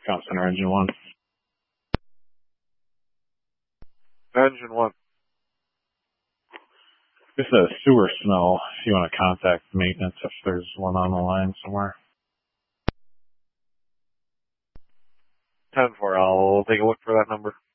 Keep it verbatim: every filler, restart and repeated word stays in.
Comm Center Engine one. Engine one. This is a sewer smell. If you want to contact maintenance, if there's one on the line somewhere. ten four, I'll take a look for that number.